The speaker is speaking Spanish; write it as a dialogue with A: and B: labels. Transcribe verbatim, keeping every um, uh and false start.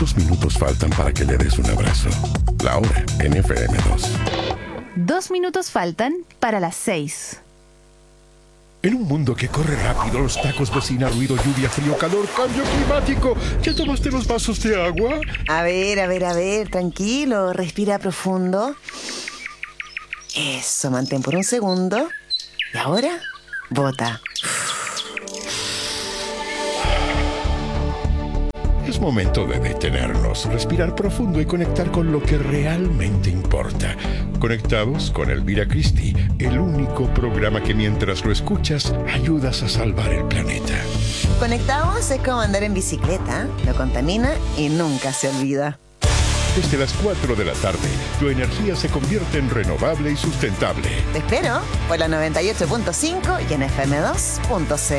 A: Dos minutos faltan para que le des un abrazo. La hora en F M dos.
B: Dos minutos faltan para las seis.
A: En un mundo que corre rápido, los tacos, bocina, ruido, lluvia, frío, calor, cambio climático. ¿Ya tomaste los vasos de agua?
C: A ver, a ver, a ver, tranquilo, respira profundo. Eso, mantén por un segundo. Y ahora, bota.
A: Es momento de detenernos, respirar profundo y conectar con lo que realmente importa. Conectados con Elvira Christie, el único programa que mientras lo escuchas, ayudas a salvar el planeta.
C: Conectados es como andar en bicicleta, no contamina y nunca se olvida.
A: Desde las cuatro de la tarde, tu energía se convierte en renovable y sustentable.
C: Te espero por la noventa y ocho punto cinco y en F M dos punto C